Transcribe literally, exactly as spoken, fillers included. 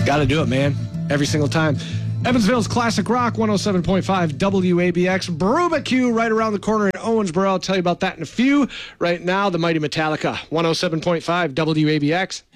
Got to do it, man. Every single time. Evansville's Classic Rock, one oh seven point five W A B X. Brubacue right around the corner in Owensboro. I'll tell you about that in a few. Right now, the mighty Metallica, one oh seven point five W A B X.